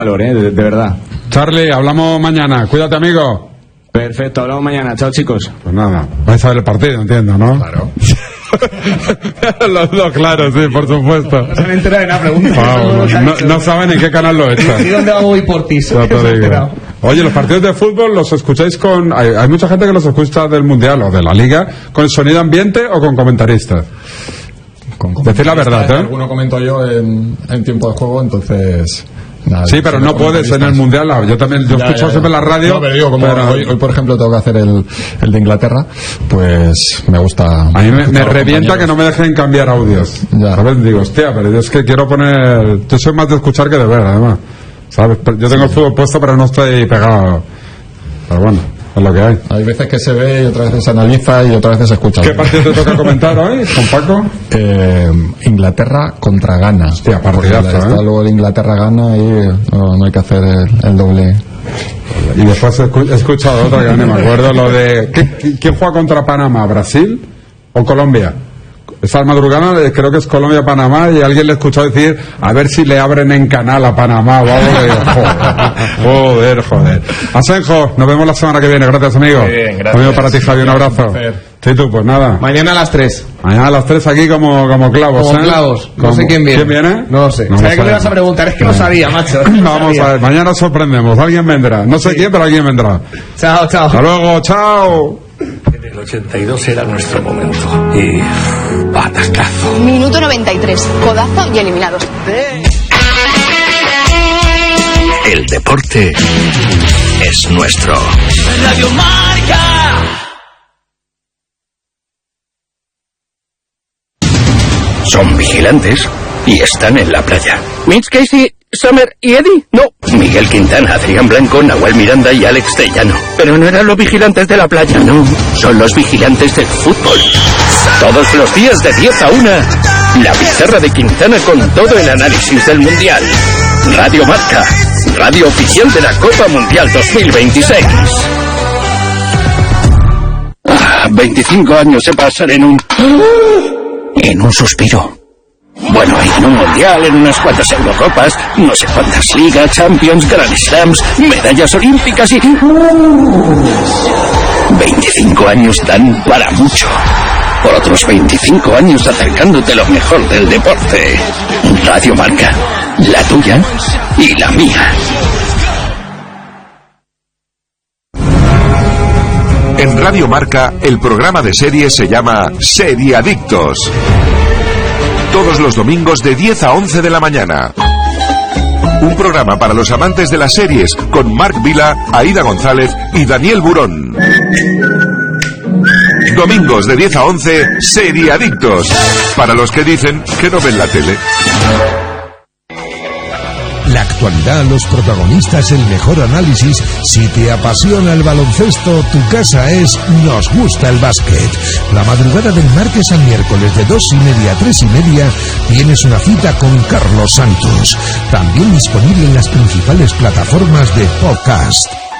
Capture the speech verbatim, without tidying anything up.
valor, ¿eh? de, de verdad. Charlie, hablamos mañana. Cuídate, amigo. Perfecto, hablamos mañana. Chao, chicos. Pues nada, vais a ver el partido, entiendo, ¿no? Claro. Los dos, claro, sí, por supuesto. No se han enterado de la pregunta. Wow, no, no, no saben en qué canal lo echan. ¿Y dónde vamos hoy por ti? Ya te digo. Oye, los partidos de fútbol los escucháis con... Hay, hay mucha gente que los escucha del Mundial o de la Liga con sonido ambiente o con comentaristas. Con Decir la verdad, ¿eh? Alguno comento yo en, en tiempo de juego, entonces... Nada, sí, pero no puedes en el Mundial. Yo también, yo ya, escucho ya, ya. siempre la radio. No, pero digo, como pero... hoy, hoy, por ejemplo, tengo que hacer el, el de Inglaterra, pues me gusta. A mí me, me revienta que no me dejen cambiar audios. Ya. ¿Sabes? Digo, hostia, pero yo es que quiero poner. Yo soy más de escuchar que de ver, además. ¿Sabes? Yo tengo sí. el fútbol puesto, pero no estoy pegado. Pero bueno, es lo que hay. Hay veces que se ve y otras veces se analiza y otras veces se escucha. ¿Qué partido te toca comentar hoy, con Paco? Eh, Inglaterra contra Ghana. Hostia, partidazo, ¿eh? Está luego el Inglaterra Ghana y no, no hay que hacer el, el doble. Y después he escuchado otra que no me acuerdo, lo de... ¿qué, ¿Quién juega contra Panamá? ¿Brasil o Colombia? Esta madrugada creo que es Colombia-Panamá y alguien le he escuchado decir a ver si le abren en canal a Panamá o algo de... Joder, joder, joder. Asenjo, nos vemos la semana que viene. Gracias, amigo. Muy bien, gracias. Amigo, para ti, Javi, un abrazo. Sí, tú, pues nada. Mañana a las tres. Mañana a las tres aquí como, como clavos, Como ¿eh? clavos. No Como... sé quién viene. ¿Quién viene? No lo sé. No Sabía que lo me ibas a preguntar, es que no sabía, macho. No Vamos sabía. a ver, mañana sorprendemos. Alguien vendrá. No sé sí. quién, pero alguien vendrá. Chao, chao. Hasta luego, chao. En el ochenta y dos era nuestro momento. Y batacazo. Minuto noventa y tres. Codazo y eliminados. El deporte es nuestro. Radio Marca. Son vigilantes y están en la playa. Mitch Casey, Summer y Eddie. No. Miguel Quintana, Adrián Blanco, Nahuel Miranda y Alex Tellano. Pero no eran los vigilantes de la playa. No, son los vigilantes del fútbol. Todos los días de diez a una, la pizarra de Quintana con todo el análisis del Mundial. Radio Marca, radio oficial de la Copa Mundial dos mil veintiséis. Ah, veinticinco años se pasan en un... en un suspiro. Bueno, en un Mundial, en unas cuantas Eurocopas, no sé cuántas ligas, Champions, Grand Slams, medallas olímpicas y... veinticinco años dan para mucho. Por otros veinticinco años acercándote lo mejor del deporte. Radio Marca, la tuya y la mía. En Radio Marca, el programa de series se llama Seriadictos. Todos los domingos de diez a once de la mañana. Un programa para los amantes de las series con Marc Vila, Aida González y Daniel Burón. Domingos de diez a once, Seriadictos. Para los que dicen que no ven la tele. La actualidad, los protagonistas, el mejor análisis. Si te apasiona el baloncesto, tu casa es Nos Gusta el Básquet. La madrugada del martes a miércoles de dos y media a tres y media tienes una cita con Carlos Santos. También disponible en las principales plataformas de podcast.